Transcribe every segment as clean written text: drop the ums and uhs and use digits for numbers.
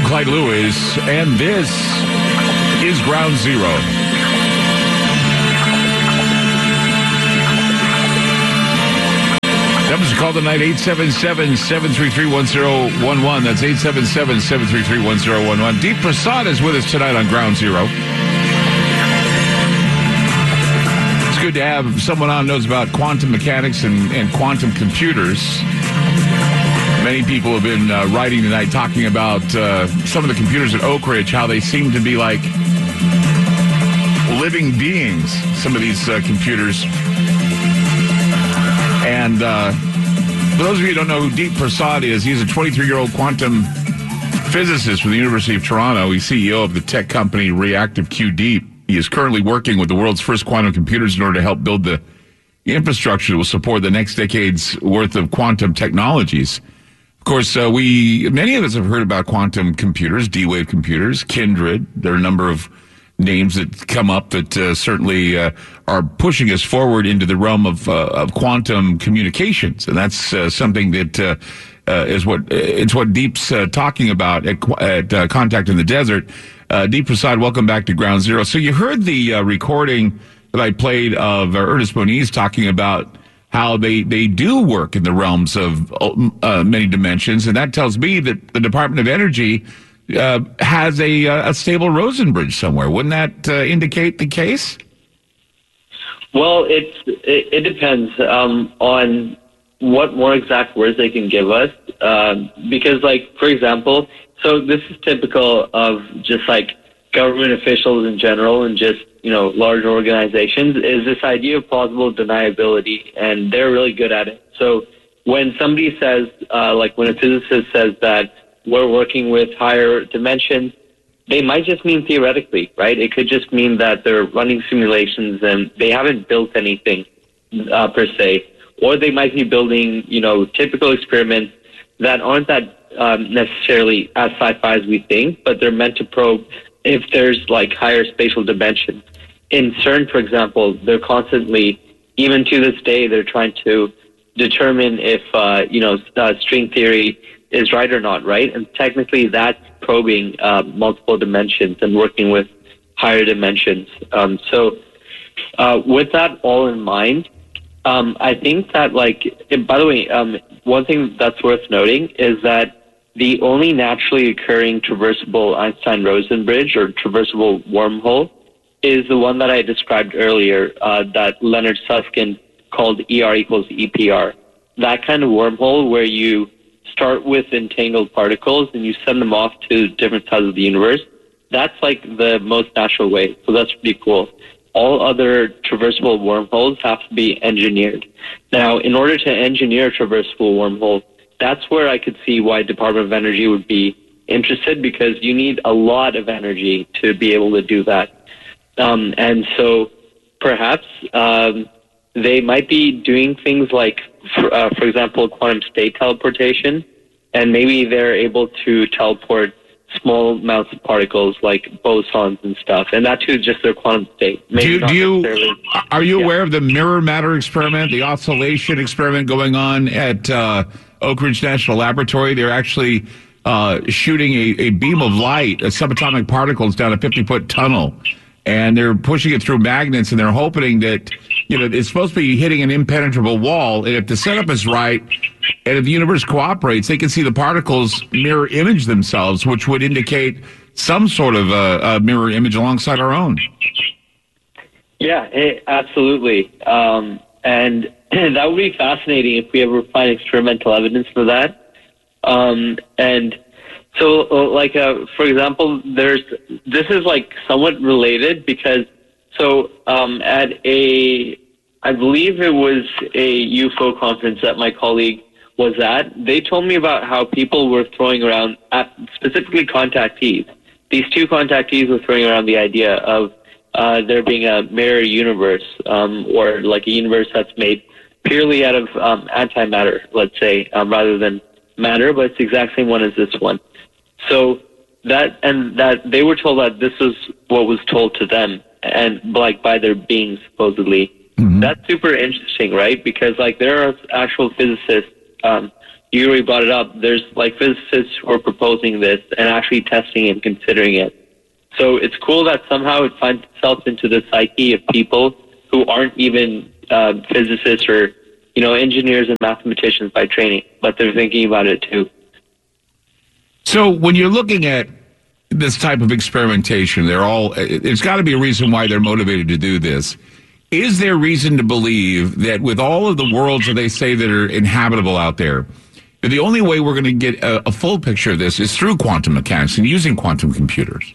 Clyde Lewis, and this is Ground Zero. Numbers to call tonight, 877-733-1011. That's 877-733-1011. Deep Prasad is with us tonight on Ground Zero. It's good to have someone on who knows about quantum mechanics and quantum computers. Many people have been writing tonight talking about some of the computers at Oak Ridge, how they seem to be like living beings, some of these computers. And for those of you who don't know who Deep Prasad is, he's a 23-year-old quantum physicist from the University of Toronto. He's CEO of the tech company Reactive Q Deep. He is currently working with the world's first quantum computers in order to help build the infrastructure that will support the next decade's worth of quantum technologies. Of course, many of us have heard about quantum computers, D-Wave computers, Kindred. There are a number of names that come up that certainly are pushing us forward into the realm of quantum communications, and that's something that is what Deep's talking about at Contact in the Desert. Deep Prasad, welcome back to Ground Zero. So you heard the recording that I played of Ernest Moniz talking about how they do work in the realms of many dimensions, and that tells me that the Department of Energy has a stable Rosen bridge somewhere. Wouldn't that indicate the case? Well, it depends on what more exact words they can give us. Because, like, for example, so this is typical of just like government officials in general and just, large organizations, is this idea of plausible deniability, and they're really good at it. So when somebody says, when a physicist says that we're working with higher dimensions, they might just mean theoretically, right? It could just mean that they're running simulations and they haven't built anything per se. Or they might be building, typical experiments that aren't that necessarily as sci-fi as we think, but they're meant to probe if there's like higher spatial dimensions. In CERN, for example, they're constantly, even to this day, they're trying to determine if, string theory is right or not, right? And technically that's probing multiple dimensions and working with higher dimensions. With that all in mind, I think that, by the way, one thing that's worth noting is that the only naturally occurring traversable Einstein-Rosen bridge or traversable wormhole is the one that I described earlier, that Leonard Susskind called ER equals EPR. That kind of wormhole where you start with entangled particles and you send them off to different sides of the universe, that's like the most natural way. So that's pretty cool. All other traversable wormholes have to be engineered. Now, in order to engineer a traversable wormhole, that's where I could see why Department of Energy would be interested, because you need a lot of energy to be able to do that. And so perhaps they might be doing things like, for example, quantum state teleportation, and maybe they're able to teleport small amounts of particles like bosons and stuff, and that too is just their quantum state. Are you aware of the mirror matter experiment, the oscillation experiment going on at Oak Ridge National Laboratory? They're actually shooting a beam of light, subatomic particles, down a 50-foot tunnel, and they're pushing it through magnets, and they're hoping that it's supposed to be hitting an impenetrable wall, and if the setup is right, and if the universe cooperates, they can see the particles mirror image themselves, which would indicate some sort of a mirror image alongside our own. Yeah, absolutely. And that would be fascinating if we ever find experimental evidence for that. And so, for example, this is like somewhat related because, at I believe it was a UFO conference that my colleague was at, they told me about how people were throwing around, specifically contactees. These two contactees were throwing around the idea of there being a mirror universe, or like a universe that's made purely out of antimatter, let's say, rather than matter, but it's the exact same one as this one. So that they were told that this was what was told to them, and by their beings supposedly. Mm-hmm. That's super interesting, right? Because there are actual physicists you already brought it up. There's like physicists who are proposing this and actually testing and considering it. So it's cool that somehow it finds itself into the psyche of people who aren't even physicists or, engineers and mathematicians by training, but they're thinking about it too. So when you're looking at this type of experimentation, there's got to be a reason why they're motivated to do this. Is there reason to believe that with all of the worlds that they say that are inhabitable out there, the only way we're going to get a full picture of this is through quantum mechanics and using quantum computers?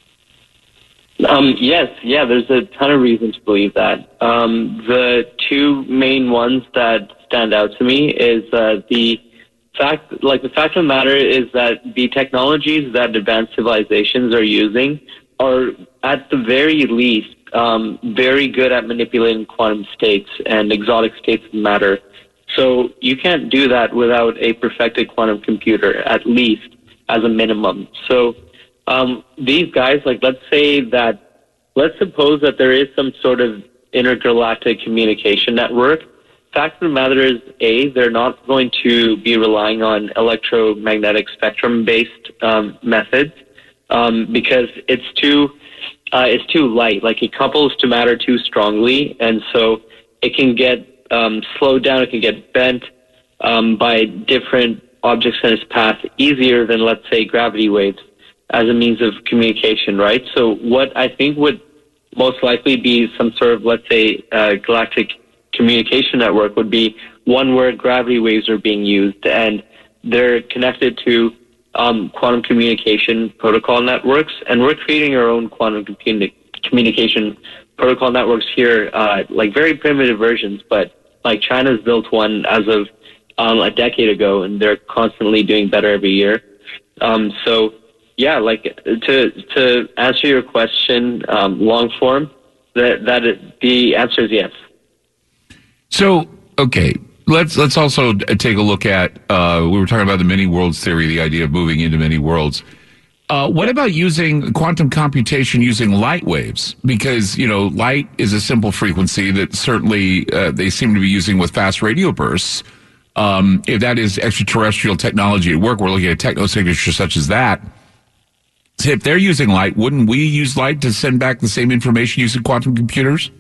Yes, there's a ton of reasons to believe that. The two main ones that stand out to me is the fact of the matter is that the technologies that advanced civilizations are using are, at the very least, very good at manipulating quantum states and exotic states of matter. So you can't do that without a perfected quantum computer, at least as a minimum. So these guys, let's suppose that there is some sort of intergalactic communication network. Fact of the matter is, they're not going to be relying on electromagnetic spectrum-based methods because it's too light. Like, it couples to matter too strongly, and so it can get slowed down. It can get bent by different objects in its path easier than, let's say, gravity waves as a means of communication, right? So what I think would most likely be some sort of, let's say, galactic communication network would be one where gravity waves are being used, and they're connected to quantum communication protocol networks, and we're creating our own quantum communication protocol networks here, very primitive versions, but like China's built one as of a decade ago, and they're constantly doing better every year. So yeah, to answer your question, long form, the answer is yes. So, okay, let's also take a look at, we were talking about the many worlds theory, the idea of moving into many worlds. What about using quantum computation using light waves? Because, light is a simple frequency that certainly they seem to be using with fast radio bursts. If that is extraterrestrial technology at work, we're looking at techno-signatures such as that. So if they're using light, wouldn't we use light to send back the same information using quantum computers?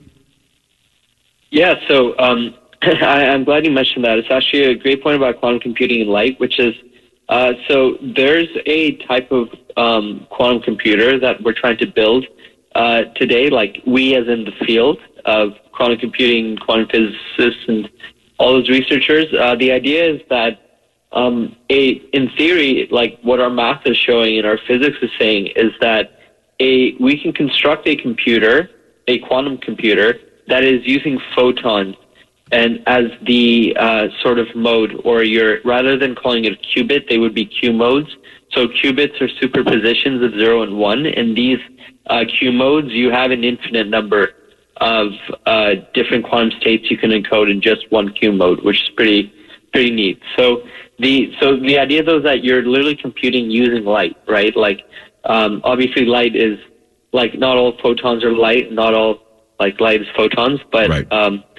Yeah, so I'm glad you mentioned that. It's actually a great point about quantum computing and light, which is, so there's a type of quantum computer that we're trying to build today, like we as in the field of quantum computing, quantum physicists, and all those researchers. The idea is that in theory, like what our math is showing and our physics is saying, is that we can construct a computer, a quantum computer, that is using photons and as the sort of mode, or rather than calling it a qubit, they would be Q modes. So qubits are superpositions of 0 and 1. In these Q modes, you have an infinite number of different quantum states you can encode in just one Q mode, which is pretty neat. So the idea, though, is that you're literally computing using light, right? Like, obviously light is, like, not all photons are light, not all, like, light is photons, but, right.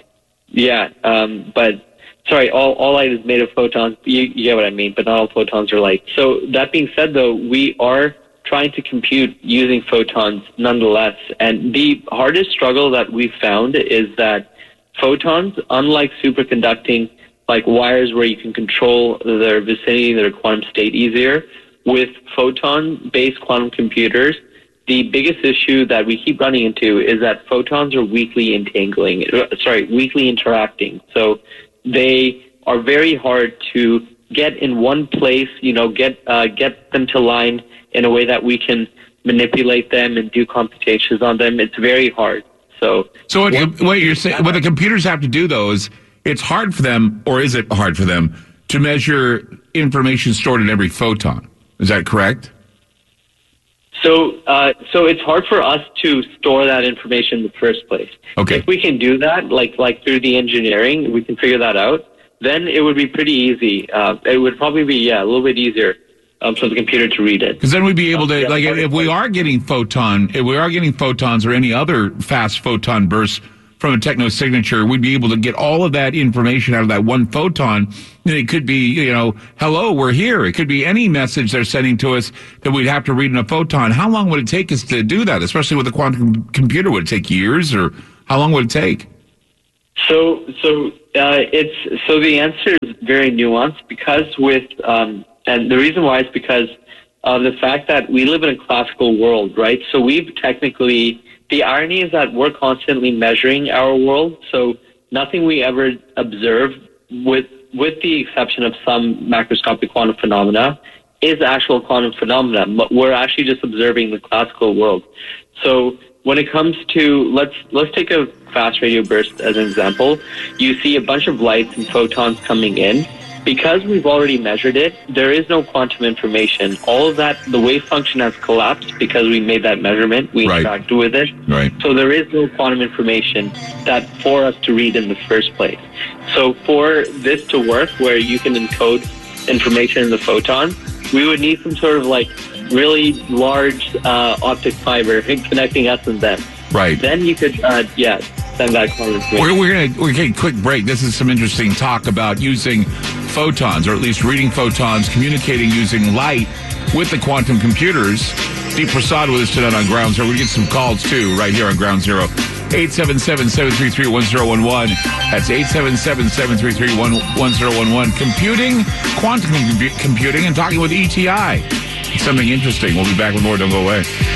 All light is made of photons. You get what I mean, but not all photons are light. So that being said, though, we are trying to compute using photons nonetheless. And the hardest struggle that we've found is that photons, unlike superconducting, like wires where you can control their vicinity, their quantum state easier, with photon-based quantum computers, the biggest issue that we keep running into is that photons are weakly interacting. So they are very hard to get in one place, get them to line in a way that we can manipulate them and do computations on them. It's very hard. So what you're saying, what the computers have to do, though, is it's hard for them, or is it hard for them, to measure information stored in every photon? Is that correct? So it's hard for us to store that information in the first place. Okay. If we can do that, like through the engineering, we can figure that out, then it would be pretty easy. It would probably be, a little bit easier for the computer to read it. Because then we'd be able to, if we are getting photons or any other fast photon bursts from a techno signature, we'd be able to get all of that information out of that one photon. And it could be, hello, we're here. It could be any message they're sending to us that we'd have to read in a photon. How long would it take us to do that, especially with a quantum computer? Would it take years, or how long would it take? So the answer is very nuanced because and the reason why is because of the fact that we live in a classical world, right? So the irony is that we're constantly measuring our world. So nothing we ever observe, with the exception of some macroscopic quantum phenomena, is actual quantum phenomena. But we're actually just observing the classical world. So when it comes to, let's take a fast radio burst as an example. You see a bunch of lights and photons coming in. Because we've already measured it, there is no quantum information. All of that, the wave function has collapsed because we made that measurement. We interacted with it. Right. So there is no quantum information that for us to read in the first place. So for this to work, where you can encode information in the photon, we would need some sort of really large optic fiber connecting us and them. Right. Then you could, send that quantum information. We're gonna take a quick break. This is some interesting talk about using photons, or at least reading photons, communicating using light with the quantum computers. Deep Prasad with us tonight on Ground Zero. We're going to get some calls, too, right here on Ground Zero. 877-733-1011. That's 877-733-1011. Computing, quantum computing, and talking with ETI. Something interesting. We'll be back with more. Don't go away.